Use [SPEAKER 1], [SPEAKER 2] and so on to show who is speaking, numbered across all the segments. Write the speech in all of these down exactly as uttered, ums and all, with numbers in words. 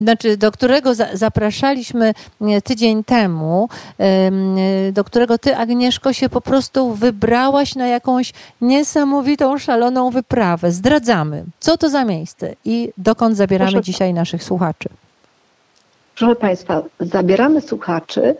[SPEAKER 1] Znaczy, do którego za, zapraszaliśmy tydzień temu, do którego ty, Agnieszko, się po prostu wybrałaś na jakąś niesamowitą, szaloną wyprawę. Zdradzamy. Co to za miejsce i dokąd zabieramy Proszę. dzisiaj naszych słuchaczy?
[SPEAKER 2] Proszę Państwa, zabieramy słuchaczy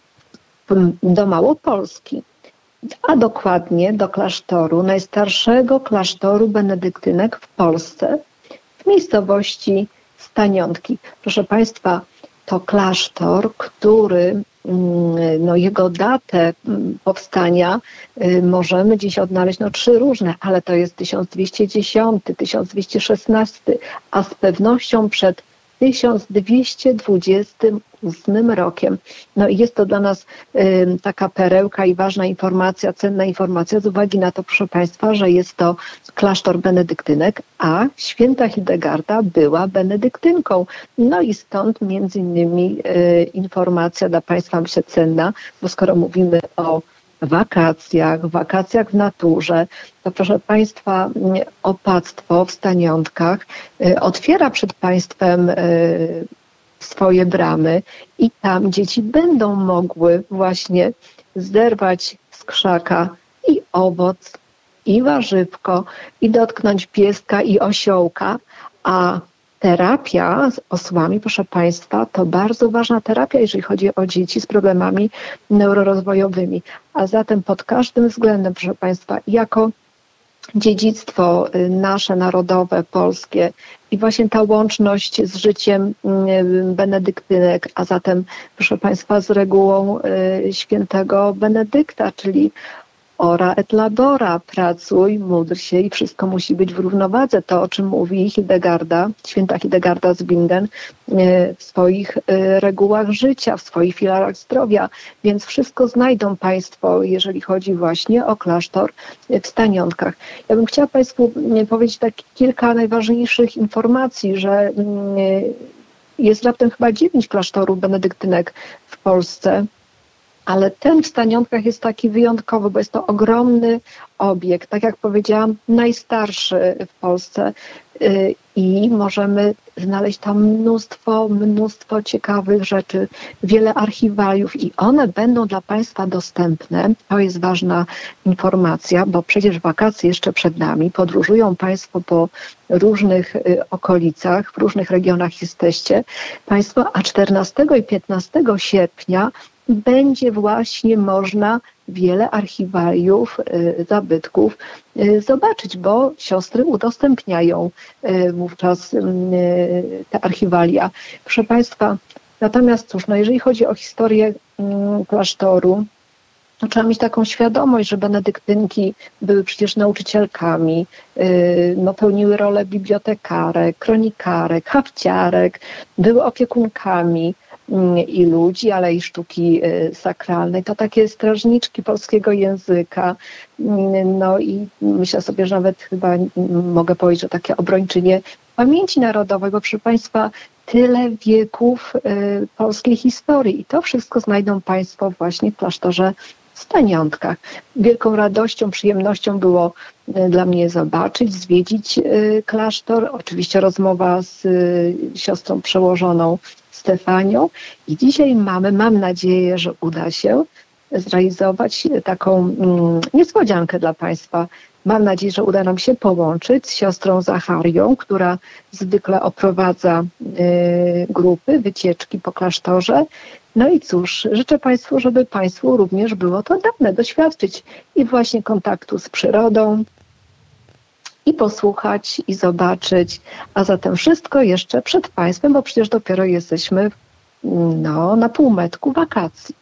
[SPEAKER 2] do Małopolski, a dokładnie do klasztoru, najstarszego klasztoru benedyktynek w Polsce, w miejscowości Staniątki. Proszę Państwa, to klasztor, który, no jego datę powstania możemy dziś odnaleźć, no trzy różne, ale to jest tysiąc dwieście dziesiąty, tysiąc dwieście szesnasty, a z pewnością przed tysiąc dwieście dwudziestym ósmym rokiem. No i jest to dla nas y, taka perełka i ważna informacja, cenna informacja z uwagi na to, proszę Państwa, że jest to klasztor benedyktynek, a święta Hildegarda była benedyktynką. No i stąd między innymi y, informacja dla Państwa, myślę, cenna, bo skoro mówimy o wakacjach, wakacjach w naturze, to proszę Państwa, opactwo w Staniątkach y, otwiera przed Państwem y, swoje bramy i tam dzieci będą mogły właśnie zerwać z krzaka i owoc, i warzywko, i dotknąć pieska i osiołka, a terapia z osłami, proszę Państwa, to bardzo ważna terapia, jeżeli chodzi o dzieci z problemami neurorozwojowymi. A zatem pod każdym względem, proszę Państwa, jako dziedzictwo nasze, narodowe, polskie i właśnie ta łączność z życiem benedyktynek, a zatem, proszę Państwa, z regułą świętego Benedykta, czyli ora et labora, pracuj, módl się i wszystko musi być w równowadze. To, o czym mówi Hildegarda, święta Hildegarda z Bingen w swoich regułach życia, w swoich filarach zdrowia. Więc wszystko znajdą Państwo, jeżeli chodzi właśnie o klasztor w Staniątkach. Ja bym chciała Państwu powiedzieć tak kilka najważniejszych informacji, że jest raptem chyba dziewięć klasztorów benedyktynek w Polsce. Ale ten w Staniątkach jest taki wyjątkowy, bo jest to ogromny obiekt, tak jak powiedziałam, najstarszy w Polsce i możemy znaleźć tam mnóstwo, mnóstwo ciekawych rzeczy, wiele archiwaliów i one będą dla Państwa dostępne. To jest ważna informacja, bo przecież wakacje jeszcze przed nami, podróżują Państwo po różnych okolicach, w różnych regionach jesteście Państwo, a czternastego i piętnastego sierpnia będzie właśnie można wiele archiwaliów, y, zabytków y, zobaczyć, bo siostry udostępniają y, wówczas y, te archiwalia. Proszę Państwa, natomiast cóż, no jeżeli chodzi o historię y, klasztoru, to trzeba mieć taką świadomość, że benedyktynki były przecież nauczycielkami, y, no, pełniły rolę bibliotekarek, kronikarek, hafciarek, były opiekunkami i ludzi, ale i sztuki sakralnej. To takie strażniczki polskiego języka. No i myślę sobie, że nawet chyba mogę powiedzieć, że takie obrończynie pamięci narodowej, bo proszę Państwa, tyle wieków polskiej historii i to wszystko znajdą Państwo właśnie w klasztorze w Staniątkach. Wielką radością, przyjemnością było dla mnie zobaczyć, zwiedzić klasztor. Oczywiście rozmowa z siostrą przełożoną Stefanią i dzisiaj mamy, mam nadzieję, że uda się zrealizować taką mm, niespodziankę dla Państwa. Mam nadzieję, że uda nam się połączyć z siostrą Zacharią, która zwykle oprowadza y, grupy, wycieczki po klasztorze. No i cóż, życzę Państwu, żeby Państwu również było to dane, doświadczyć i właśnie kontaktu z przyrodą, i posłuchać, i zobaczyć, a zatem wszystko jeszcze przed Państwem, bo przecież dopiero jesteśmy no, na półmetku wakacji.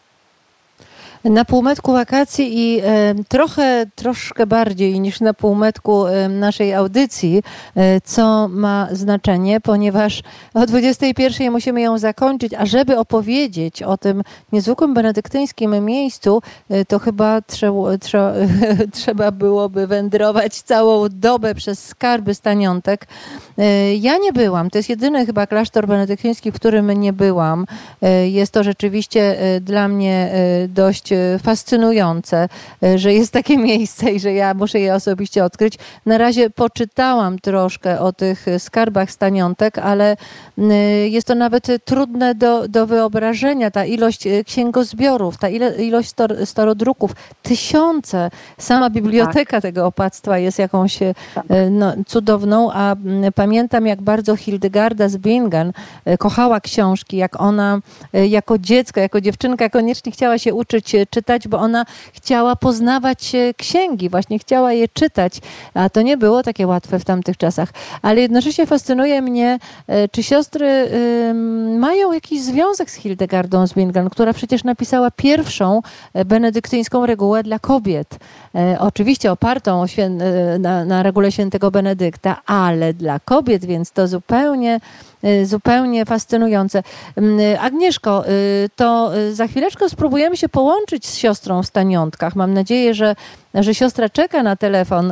[SPEAKER 1] Na półmetku wakacji i e, trochę, troszkę bardziej niż na półmetku e, naszej audycji, e, co ma znaczenie, ponieważ o dwudziestej pierwszej musimy ją zakończyć, a żeby opowiedzieć o tym niezwykłym benedyktyńskim miejscu, e, to chyba trze- trze- trzeba byłoby wędrować całą dobę przez skarby Staniątek. Ja nie byłam. To jest jedyny chyba klasztor benedyktyński, w którym nie byłam. Jest to rzeczywiście dla mnie dość fascynujące, że jest takie miejsce i że ja muszę je osobiście odkryć. Na razie poczytałam troszkę o tych skarbach staniątek, ale jest to nawet trudne do, do wyobrażenia. Ta ilość księgozbiorów, ta ile, ilość stor, starodruków, tysiące. Sama biblioteka tak. tego opactwa jest jakąś tak. no, cudowną, a pamiętam, jak bardzo Hildegarda z Bingen kochała książki, jak ona jako dziecko, jako dziewczynka koniecznie chciała się uczyć czytać, bo ona chciała poznawać księgi, właśnie chciała je czytać, a to nie było takie łatwe w tamtych czasach. Ale jednocześnie fascynuje mnie, czy siostry mają jakiś związek z Hildegardą z Bingen, która przecież napisała pierwszą benedyktyńską regułę dla kobiet. Oczywiście opartą na, na regule świętego Benedykta, ale dla kobiet, więc to zupełnie, zupełnie fascynujące. Agnieszko, to za chwileczkę spróbujemy się połączyć z siostrą w Staniątkach. Mam nadzieję, że, że siostra czeka na telefon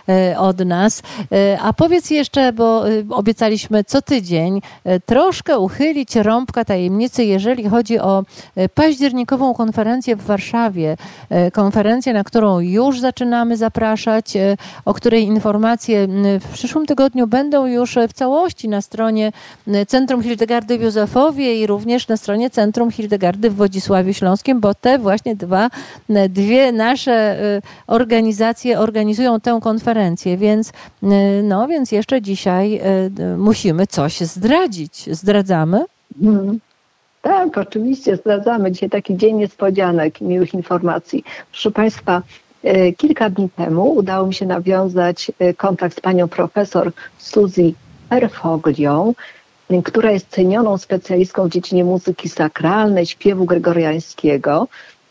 [SPEAKER 1] od nas. A powiedz jeszcze, bo obiecaliśmy co tydzień troszkę uchylić rąbka tajemnicy, jeżeli chodzi o październikową konferencję w Warszawie. Konferencję, na którą już zaczynamy zapraszać, o której informacje w przyszłym tygodniu będą już w całości na stronie Centrum Hildegardy w Józefowie i również na stronie Centrum Hildegardy w Wodzisławiu Śląskim, bo te właśnie dwa, dwie nasze organizacje organizują tę konferencję, więc, no, więc jeszcze dzisiaj musimy coś zdradzić. Zdradzamy?
[SPEAKER 2] Hmm. Tak, oczywiście zdradzamy. Dzisiaj taki dzień niespodzianek i miłych informacji. Proszę Państwa, kilka dni temu udało mi się nawiązać kontakt z panią profesor Suzy Perfoglią, która jest cenioną specjalistką w dziedzinie muzyki sakralnej, śpiewu gregoriańskiego.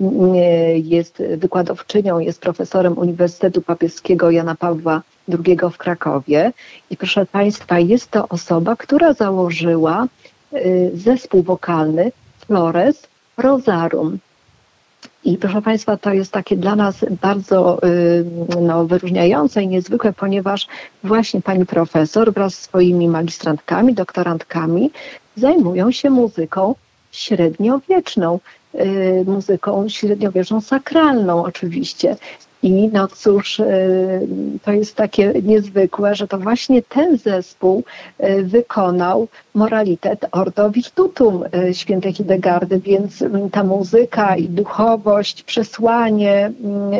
[SPEAKER 2] Jest wykładowczynią, jest profesorem Uniwersytetu Papieskiego Jana Pawła drugiego w Krakowie. I proszę Państwa, jest to osoba, która założyła zespół wokalny Flores Rosarum. I proszę Państwa, to jest takie dla nas bardzo no, wyróżniające i niezwykłe, ponieważ właśnie pani profesor wraz z swoimi magistrantkami, doktorantkami zajmują się muzyką średniowieczną, muzyką średniowieczną sakralną oczywiście. I no cóż, to jest takie niezwykłe, że to właśnie ten zespół wykonał Moralitet Ordo Virtutum świętej Hildegardy, więc ta muzyka i duchowość, przesłanie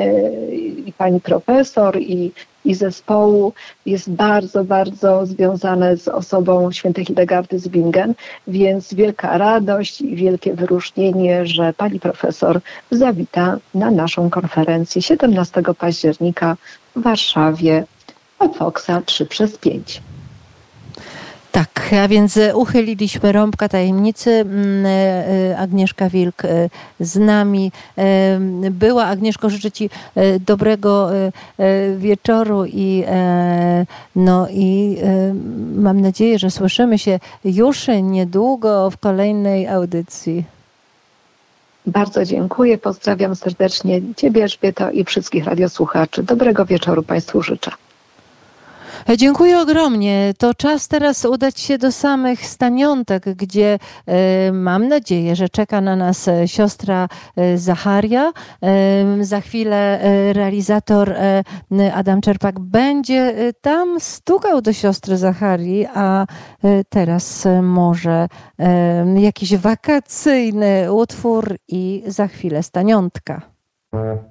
[SPEAKER 2] i pani profesor i, i zespołu jest bardzo, bardzo związane z osobą świętej Hildegardy z Bingen, więc wielka radość i wielkie wyróżnienie, że pani profesor zawita na naszą konferencję siedemnastego października w Warszawie na Foxa trzy przez pięć.
[SPEAKER 1] Tak, a więc uchyliliśmy rąbka tajemnicy. Agnieszka Wilk z nami była. Agnieszko, życzę Ci dobrego wieczoru i, no, i mam nadzieję, że słyszymy się już niedługo w kolejnej audycji.
[SPEAKER 2] Bardzo dziękuję. Pozdrawiam serdecznie Ciebie, Elżbieto, i wszystkich radiosłuchaczy. Dobrego wieczoru Państwu życzę.
[SPEAKER 1] Dziękuję ogromnie. To czas teraz udać się do samych Staniątek, gdzie e, mam nadzieję, że czeka na nas siostra Zacharia. E, za chwilę realizator e, Adam Czerpak będzie tam stukał do siostry Zacharii, a e, teraz może e, jakiś wakacyjny utwór i za chwilę Staniątka.